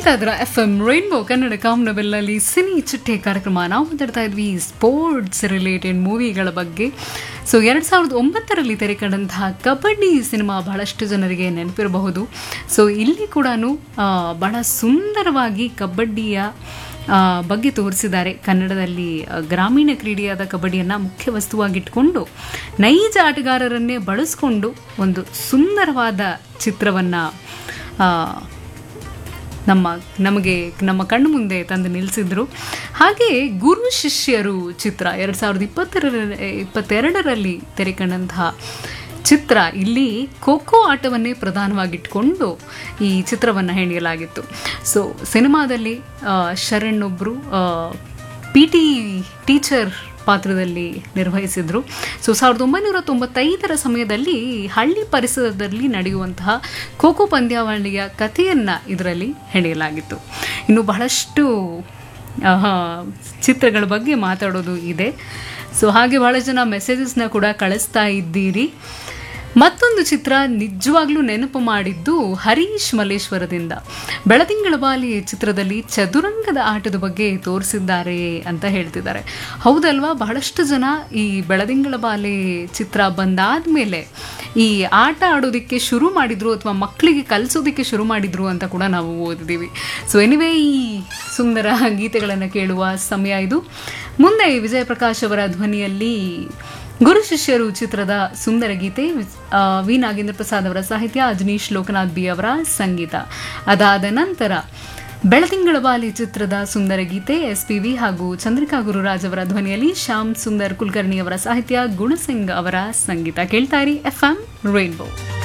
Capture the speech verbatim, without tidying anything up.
ಕೇಳ್ತಾ ಇದ್ರ F M rainbow Kannada ಕಾಮನವೆಲ್ಲಲ್ಲಿ cine ಚಿಟ್ಟೆ ಕಾರ್ಯಕ್ರಮ. ನಾವು ಮಾತಾಡ್ತಾ ಇದ್ವಿ ಸ್ಪೋರ್ಟ್ಸ್ ರಿಲೇಟೆಡ್ ಮೂವಿಗಳ ಬಗ್ಗೆ. ಸೊ ಎರಡು ಸಾವಿರದ ಒಂಬತ್ತರಲ್ಲಿ ತೆರೆಕಂಡಂತಹ ಕಬಡ್ಡಿ ಸಿನಿಮಾ ಬಹಳಷ್ಟು ಜನರಿಗೆ ನೆನಪಿರಬಹುದು. ಸೊ ಇಲ್ಲಿ ಕೂಡ ಬಹಳ ಸುಂದರವಾಗಿ ಕಬಡ್ಡಿಯ ಬಗ್ಗೆ ತೋರಿಸಿದ್ದಾರೆ. ಕನ್ನಡದಲ್ಲಿ ಗ್ರಾಮೀಣ ಕ್ರೀಡೆಯಾದ ಕಬಡ್ಡಿಯನ್ನು ಮುಖ್ಯ ವಸ್ತುವಾಗಿಟ್ಕೊಂಡು ನೈಜ ಆಟಗಾರರನ್ನೇ ಬಳಸ್ಕೊಂಡು ಒಂದು ಸುಂದರವಾದ ಚಿತ್ರವನ್ನು ನಮ್ಮ ನಮಗೆ ನಮ್ಮ ಕಣ್ಣು ಮುಂದೆ ತಂದು ನಿಲ್ಲಿಸಿದ್ರು. ಹಾಗೆ ಗುರು ಶಿಷ್ಯರು ಚಿತ್ರ ಎರಡು ಸಾವಿರದ ಇಪ್ಪತ್ತರ ಇಪ್ಪತ್ತೆರಡರಲ್ಲಿ ತೆರೆಕಂಡಂತಹ ಚಿತ್ರ. ಇಲ್ಲಿ ಖೋ ಖೋ ಆಟವನ್ನೇ ಪ್ರಧಾನವಾಗಿಟ್ಕೊಂಡು ಈ ಚಿತ್ರವನ್ನು ಹೆಣೆಯಲಾಗಿತ್ತು. ಸೊ ಸಿನಿಮಾದಲ್ಲಿ ಶರಣ್ ಒಬ್ಬರು ಪಿ ಟಿ ಟೀಚರ್ ಪಾತ್ರದಲ್ಲಿ ನಿರ್ವಹಿಸಿದರು. ಸೊ ಸಾವಿರದ ಒಂಬೈನೂರ ತೊಂಬತ್ತೈದರ ಸಮಯದಲ್ಲಿ ಹಳ್ಳಿ ಪರಿಸರದಲ್ಲಿ ನಡೆಯುವಂತಹ ಖೋ ಖೋ ಪಂದ್ಯಾವಳಿಯ ಕಥೆಯನ್ನು ಇದರಲ್ಲಿ ಹೆಣೆಯಲಾಗಿತ್ತು. ಇನ್ನು ಬಹಳಷ್ಟು ಚಿತ್ರಗಳ ಬಗ್ಗೆ ಮಾತಾಡೋದು ಇದೆ. ಸೊ ಹಾಗೆ ಬಹಳ ಜನ ಮೆಸೇಜಸ್ನ ಕೂಡ ಕಳಿಸ್ತಾ ಇದ್ದೀರಿ. ಮತ್ತೊಂದು ಚಿತ್ರ ನಿಜವಾಗ್ಲೂ ನೆನಪು ಮಾಡಿದ್ದು ಹರೀಶ್ ಮಲ್ಲೇಶ್ವರದಿಂದ. ಬೆಳದಿಂಗಳ ಬಾಲಿ ಚಿತ್ರದಲ್ಲಿ ಚದುರಂಗದ ಆಟದ ಬಗ್ಗೆ ತೋರಿಸಿದ್ದಾರೆ ಅಂತ ಹೇಳ್ತಿದ್ದಾರೆ. ಹೌದಲ್ವಾ? ಬಹಳಷ್ಟು ಜನ ಈ ಬೆಳದಿಂಗಳ ಬಾಲೆ ಚಿತ್ರ ಬಂದಾದ ಮೇಲೆ ಈ ಆಟ ಆಡೋದಕ್ಕೆ ಶುರು ಮಾಡಿದ್ರು ಅಥವಾ ಮಕ್ಕಳಿಗೆ ಕಲಿಸೋದಕ್ಕೆ ಶುರು ಮಾಡಿದ್ರು ಅಂತ ಕೂಡ ನಾವು ಓದಿದ್ದೀವಿ. ಸೊ ಎನಿವೇ, ಈ ಸುಂದರ ಗೀತೆಗಳನ್ನು ಕೇಳುವ ಸಮಯ ಇದು. ಮುಂದೆ ವಿಜಯ ಪ್ರಕಾಶ್ ಅವರ ಧ್ವನಿಯಲ್ಲಿ ಗುರು ಶಿಷ್ಯರು ಚಿತ್ರದ ಸುಂದರ ಗೀತೆ, ವಿ ನಾಗೇಂದ್ರ ಪ್ರಸಾದ್ ಅವರ ಸಾಹಿತ್ಯ, ಅಜನೀಶ್ ಲೋಕನಾಥ್ ಬಿ ಅವರ ಸಂಗೀತ. ಅದಾದ ನಂತರ ಬೆಳದಿಂಗಳ ಬಾಲಿ ಚಿತ್ರದ ಸುಂದರ ಗೀತೆ, ಎಸ್ ಪಿ ವಿ ಹಾಗೂ ಚಂದ್ರಿಕಾ ಗುರುರಾಜ್ ಅವರ ಧ್ವನಿಯಲ್ಲಿ ಶ್ಯಾಮ್ ಸುಂದರ್ ಕುಲಕರ್ಣಿ ಅವರ ಸಾಹಿತ್ಯ, ಗುಣಸಿಂಗ್ ಅವರ ಸಂಗೀತ. ಕೇಳ್ತಾ ಇರಿ ಎಫ್ ಎಂ ರೈನ್ಬೋ.